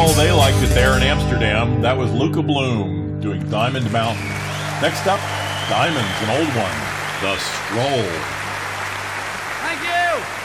Well, they liked it there in Amsterdam. That was Luca Bloom doing Diamond Mountain. Next up, Diamonds, an old one, The Stroll. Thank you!